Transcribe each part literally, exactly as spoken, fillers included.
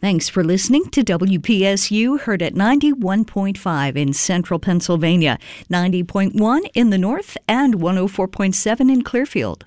Thanks for listening to W P S U, heard at ninety-one point five in central Pennsylvania, ninety point one in the north, and one oh four point seven in Clearfield.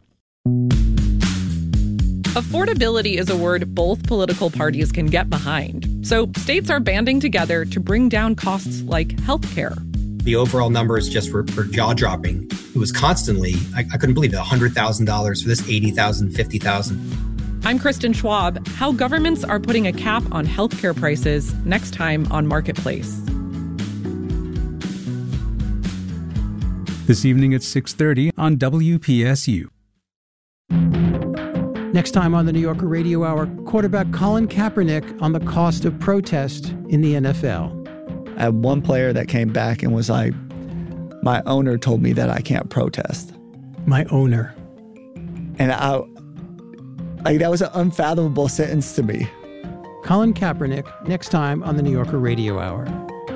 Affordability is a word both political parties can get behind. So states are banding together to bring down costs like healthcare. The overall numbers just were, were jaw-dropping. It was constantly, I, I couldn't believe it, one hundred thousand dollars for this, eighty thousand dollars, fifty thousand dollars. I'm Kristen Schwab. How governments are putting a cap on healthcare prices next time on Marketplace. This evening at six thirty on W P S U. Next time on the New Yorker Radio Hour, quarterback Colin Kaepernick on the cost of protest in the N F L. I had one player that came back and was like, my owner told me that I can't protest. My owner. And I, like, that was an unfathomable sentence to me. Colin Kaepernick, next time on the New Yorker Radio Hour.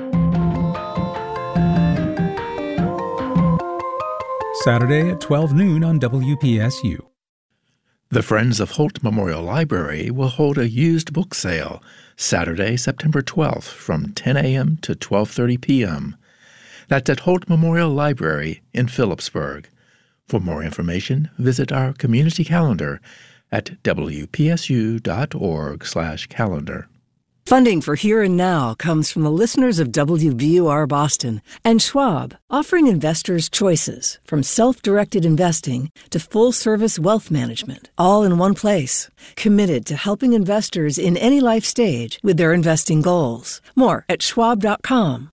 Saturday at twelve noon on W P S U. The Friends of Holt Memorial Library will hold a used book sale Saturday, September twelfth from ten a.m. to twelve thirty p.m. That's at Holt Memorial Library in Phillipsburg. For more information, visit our community calendar at w p s u dot org slash calendar. Funding for Here and Now comes from the listeners of W B U R Boston and Schwab, offering investors choices from self-directed investing to full-service wealth management, all in one place. Committed to helping investors in any life stage with their investing goals. More at schwab dot com.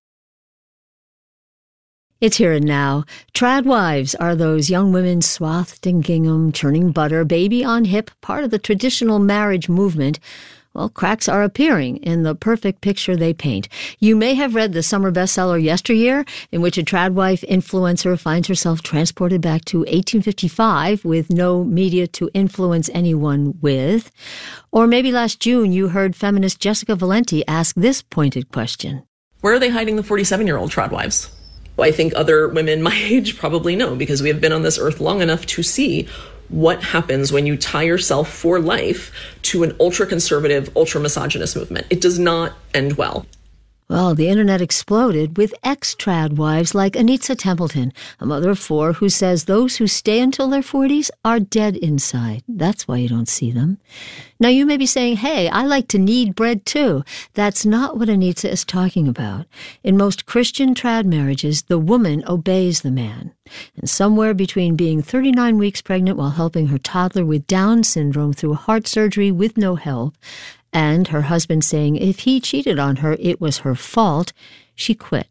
It's Here and Now. Trad wives are those young women swathed in gingham, churning butter, baby on hip, part of the traditional marriage movement. Well, cracks are appearing in the perfect picture they paint. You may have read the summer bestseller Yesteryear, in which a tradwife influencer finds herself transported back to eighteen fifty-five with no media to influence anyone with. Or maybe last June you heard feminist Jessica Valenti ask this pointed question. Where are they hiding the forty-seven-year-old tradwives? I think other women my age probably know, because we have been on this earth long enough to see what happens when you tie yourself for life to an ultra-conservative, ultra-misogynist movement. It does not end well. Well, the internet exploded with ex-trad wives like Anitza Templeton, a mother of four who says those who stay until their forties are dead inside. That's why you don't see them. Now, you may be saying, hey, I like to knead bread too. That's not what Anitza is talking about. In most Christian trad marriages, the woman obeys the man. And somewhere between being thirty-nine weeks pregnant while helping her toddler with Down syndrome through heart surgery with no help, and her husband saying if he cheated on her, it was her fault, she quit.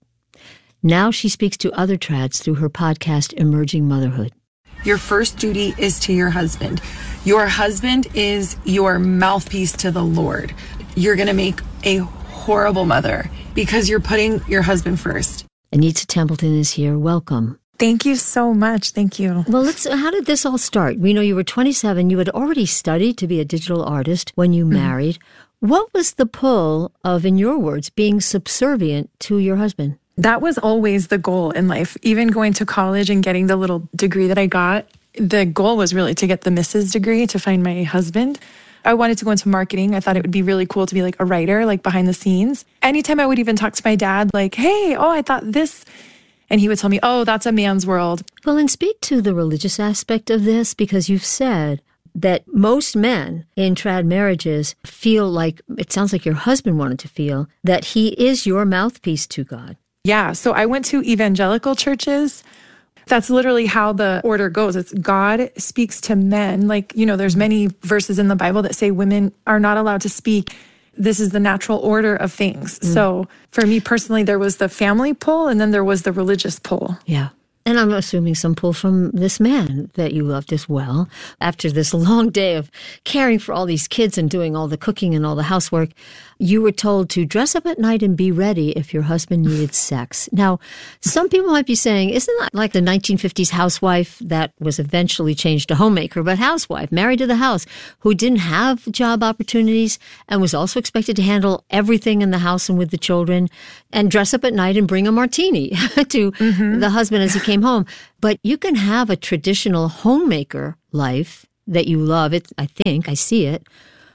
Now she speaks to other trads through her podcast, Emerging Motherhood. Your first duty is to your husband. Your husband is your mouthpiece to the Lord. You're going to make a horrible mother because you're putting your husband first. Anitza Templeton is here. Welcome. Thank you so much. Thank you. Well, let's. How did this all start? We know you were twenty-seven. You had already studied to be a digital artist when you mm-hmm. married. What was the pull of, in your words, being subservient to your husband? That was always the goal in life. Even going to college and getting the little degree that I got, the goal was really to get the Missus degree to find my husband. I wanted to go into marketing. I thought it would be really cool to be like a writer, like behind the scenes. Anytime I would even talk to my dad, like, hey, oh, I thought this. And he would tell me, oh, that's a man's world. Well, and speak to the religious aspect of this, because you've said that most men in trad marriages feel like, it sounds like your husband wanted to feel, that he is your mouthpiece to God. Yeah, so I went to evangelical churches. That's literally how the order goes. It's God speaks to men. Like, you know, there's many verses in the Bible that say women are not allowed to speak. This is the natural order of things. Mm. So for me personally, there was the family pull and then there was the religious pull. Yeah. And I'm assuming some pull from this man that you loved as well. After this long day of caring for all these kids and doing all the cooking and all the housework, you were told to dress up at night and be ready if your husband needed sex. Now, some people might be saying, isn't that like the nineteen fifties housewife that was eventually changed to homemaker, but housewife, married to the house, who didn't have job opportunities and was also expected to handle everything in the house and with the children and dress up at night and bring a martini to mm-hmm. the husband as he came home. But you can have a traditional homemaker life that you love. It, I think, I see it,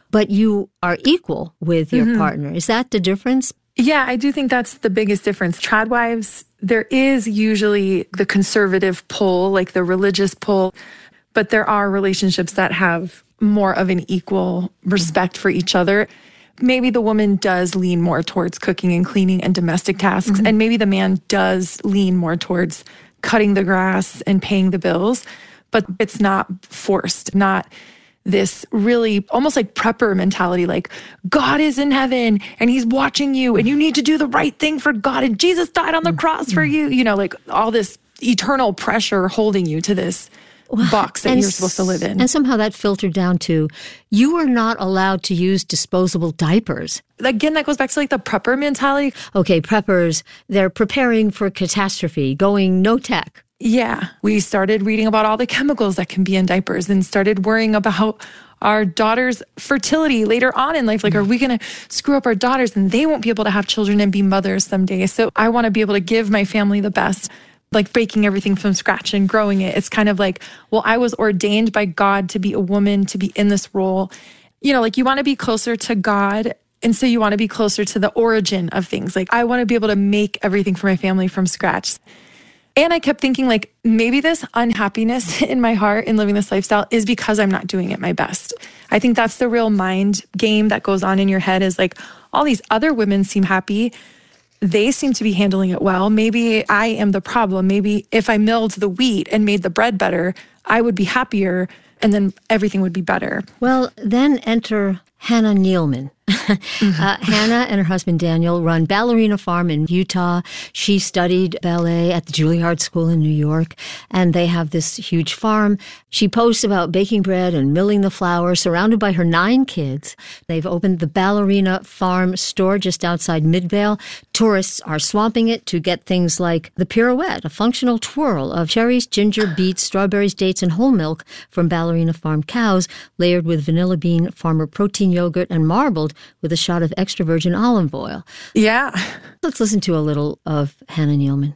but you are equal with your Mm-hmm. partner. Is that the difference? Yeah, I do think that's the biggest difference. Trad wives, there is usually the conservative pull, like the religious pull, but there are relationships that have more of an equal respect for each other. Maybe the woman does lean more towards cooking and cleaning and domestic tasks, mm-hmm. and maybe the man does lean more towards cutting the grass and paying the bills, but it's not forced, not this really almost like prepper mentality, like God is in heaven and he's watching you and you need to do the right thing for God and Jesus died on the cross for you. You know, like all this eternal pressure holding you to this box that and you're supposed to live in. And somehow that filtered down to you are not allowed to use disposable diapers. Again, that goes back to like the prepper mentality. Okay, preppers, they're preparing for catastrophe, going no tech. Yeah. We started reading about all the chemicals that can be in diapers and started worrying about our daughter's fertility later on in life. Like, are we going to screw up our daughters and they won't be able to have children and be mothers someday? So I want to be able to give my family the best. Like baking everything from scratch and growing it. It's kind of like, well, I was ordained by God to be a woman, to be in this role. You know, like you want to be closer to God. And so you want to be closer to the origin of things. Like I want to be able to make everything for my family from scratch. And I kept thinking like, maybe this unhappiness in my heart in living this lifestyle is because I'm not doing it my best. I think that's the real mind game that goes on in your head is like, all these other women seem happy. They seem to be handling it well. Maybe I am the problem. Maybe if I milled the wheat and made the bread better, I would be happier and then everything would be better. Well, then enter Hannah Nealman. Mm-hmm. uh, Hannah and her husband Daniel run Ballerina Farm in Utah. She studied ballet at the Juilliard School in New York, and they have this huge farm. She posts about baking bread and milling the flour, surrounded by her nine kids. They've opened the Ballerina Farm store just outside Midvale. Tourists are swamping it to get things like the pirouette, a functional twirl of cherries, ginger, beets, strawberries, dates, and whole milk from Ballerina Farm cows, layered with vanilla bean farmer protein yogurt and marbled with a shot of extra virgin olive oil. Yeah. Let's listen to a little of Hannah Nealman.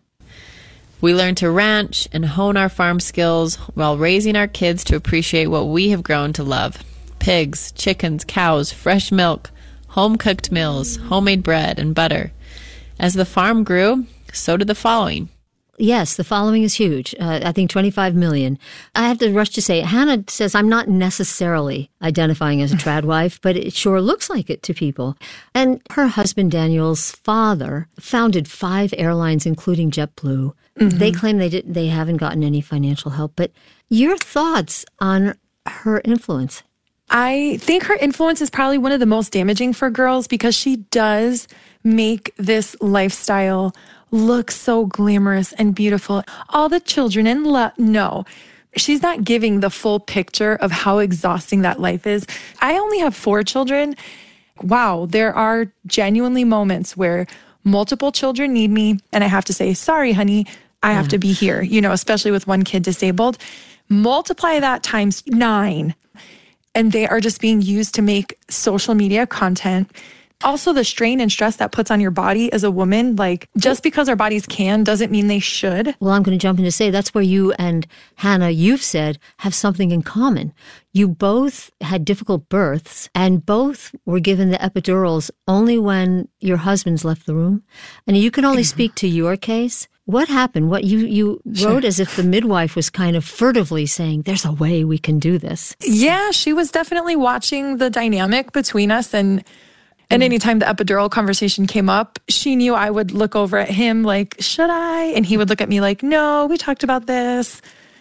We learn to ranch and hone our farm skills while raising our kids to appreciate what we have grown to love. Pigs, chickens, cows, fresh milk, home-cooked meals, homemade bread, and butter. As the farm grew, so did the following. Yes, the following is huge. Uh, I think twenty-five million. I have to rush to say, Hannah says, I'm not necessarily identifying as a trad wife, but it sure looks like it to people. And her husband, Daniel's father, founded five airlines, including JetBlue. Mm-hmm. They claim they didn't, they haven't gotten any financial help. But your thoughts on her influence? I think her influence is probably one of the most damaging for girls because she does make this lifestyle look so glamorous and beautiful. All the children in love, no, she's not giving the full picture of how exhausting that life is. I only have four children. Wow, there are genuinely moments where multiple children need me and I have to say, sorry, honey, I have yeah. to be here, you know, especially with one kid disabled. Multiply that times nine. And they are just being used to make social media content. Also, the strain and stress that puts on your body as a woman, like just because our bodies can doesn't mean they should. Well, I'm going to jump in to say that's where you and Hannah, you've said, have something in common. You both had difficult births and both were given the epidurals only when your husbands left the room. And you can only speak to your case. What happened? What you, you wrote sure. as if the midwife was kind of furtively saying, there's a way we can do this. Yeah, she was definitely watching the dynamic between us. And And anytime the epidural conversation came up, she knew I would look over at him like, should I? And he would look at me like, no, we talked about this.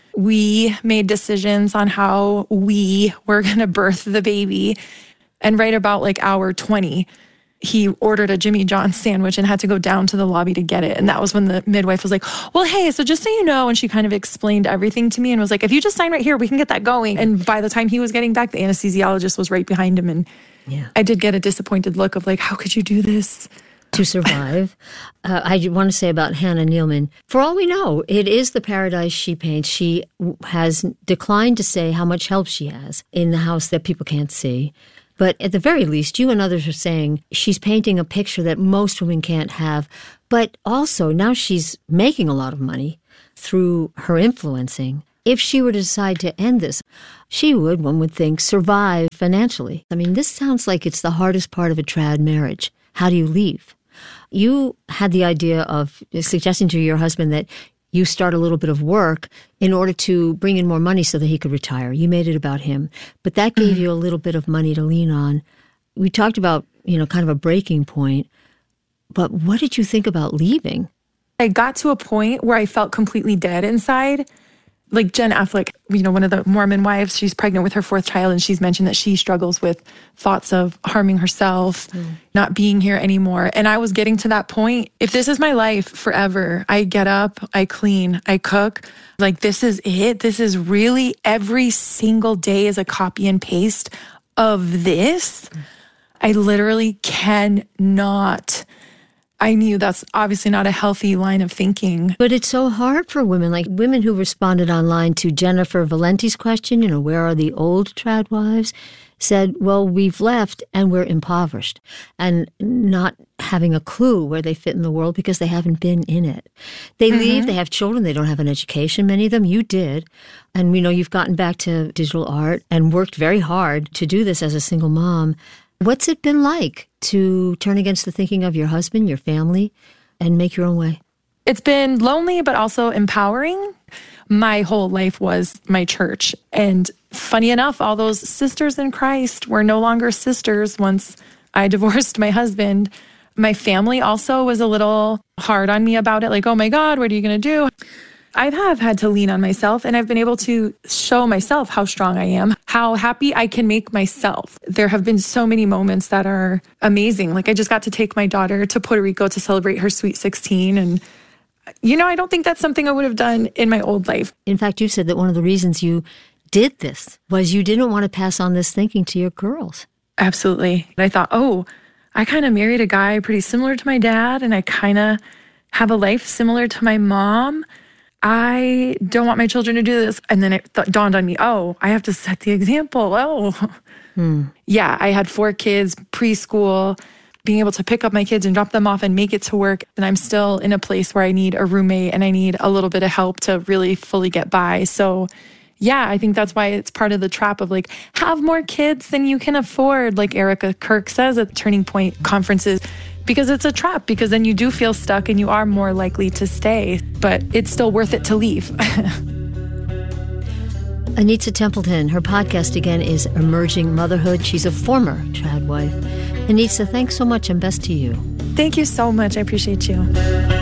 We made decisions on how we were going to birth the baby. And right about like hour twenty, he ordered a Jimmy John's sandwich and had to go down to the lobby to get it. And that was when the midwife was like, well, hey, so just so you know, and she kind of explained everything to me and was like, if you just sign right here, we can get that going. And by the time he was getting back, the anesthesiologist was right behind him. And yeah. I did get a disappointed look of like, how could you do this? To survive. uh, I want to say about Hannah Nealman, for all we know, it is the paradise she paints. She has declined to say how much help she has in the house that people can't see. But at the very least, you and others are saying she's painting a picture that most women can't have. But also now she's making a lot of money through her influencing. If she were to decide to end this, she would, one would think, survive financially. I mean, this sounds like it's the hardest part of a trad marriage. How do you leave? You had the idea of suggesting to your husband that you start a little bit of work in order to bring in more money so that he could retire. You made it about him. But that gave mm-hmm. you a little bit of money to lean on. We talked about, you know, kind of a breaking point. But what did you think about leaving? I got to a point where I felt completely dead inside. Like Jen Affleck, you know, one of the Mormon wives, she's pregnant with her fourth child, and she's mentioned that she struggles with thoughts of harming herself, mm. not being here anymore. And I was getting to that point. If this is my life forever, I get up, I clean, I cook. Like, this is it. This is really every single day is a copy and paste of this. Mm. I literally cannot. I knew that's obviously not a healthy line of thinking. But it's so hard for women, like women who responded online to Jennifer Valenti's question, you know, where are the old trad wives, said, well, we've left and we're impoverished and not having a clue where they fit in the world because they haven't been in it. They mm-hmm. leave, they have children, they don't have an education, many of them. You did. And we know you've gotten back to digital art and worked very hard to do this as a single mom. What's it been like to turn against the thinking of your husband, your family, and make your own way? It's been lonely, but also empowering. My whole life was my church. And funny enough, all those sisters in Christ were no longer sisters once I divorced my husband. My family also was a little hard on me about it. Like, oh my God, what are you going to do? I have had to lean on myself, and I've been able to show myself how strong I am, how happy I can make myself. There have been so many moments that are amazing. Like, I just got to take my daughter to Puerto Rico to celebrate her sweet sixteen. And, you know, I don't think that's something I would have done in my old life. In fact, you said that one of the reasons you did this was you didn't want to pass on this thinking to your girls. Absolutely. I thought, oh, I kind of married a guy pretty similar to my dad, and I kind of have a life similar to my mom. I don't want my children to do this. And then it th- dawned on me, oh, I have to set the example. Oh, hmm. Yeah, I had four kids, preschool, being able to pick up my kids and drop them off and make it to work. And I'm still in a place where I need a roommate and I need a little bit of help to really fully get by. So yeah, I think that's why it's part of the trap of like, have more kids than you can afford, like Erica Kirk says at Turning Point conferences. Because it's a trap, because then you do feel stuck and you are more likely to stay, but it's still worth it to leave. Anitza Templeton, her podcast again is Emerging Motherhood. She's a former trad wife. Anitza, thanks so much and best to you. Thank you so much. I appreciate you.